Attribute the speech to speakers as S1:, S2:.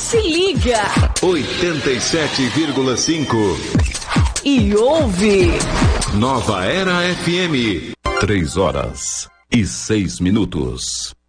S1: Se liga.
S2: 87,5.
S1: E ouve.
S2: Nova Era FM.
S3: 3 horas e 6 minutos.